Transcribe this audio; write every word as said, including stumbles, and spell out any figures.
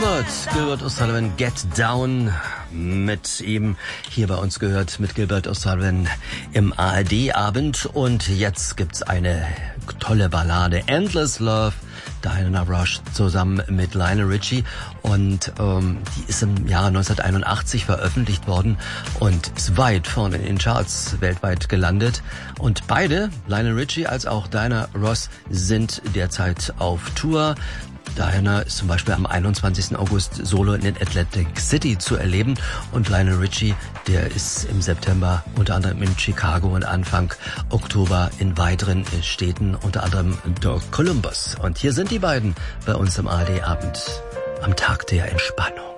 Gilbert, Gilbert O'Sullivan, Get Down, mit ihm hier bei uns gehört, mit Gilbert O'Sullivan im A R D-Abend. Und jetzt gibt's eine tolle Ballade, Endless Love, Diana Ross zusammen mit Lionel Richie, und ähm, die ist im Jahre neunzehnhunderteinundachtzig veröffentlicht worden und ist weit vorne in den Charts weltweit gelandet. Und beide, Lionel Richie als auch Diana Ross, sind derzeit auf Tour. Diana ist zum Beispiel am einundzwanzigsten August solo in Atlantic City zu erleben, und Lionel Richie, der ist im September unter anderem in Chicago und Anfang Oktober in weiteren Städten, unter anderem Columbus. Und hier sind die beiden bei uns im A R D-Abend am Tag der Entspannung.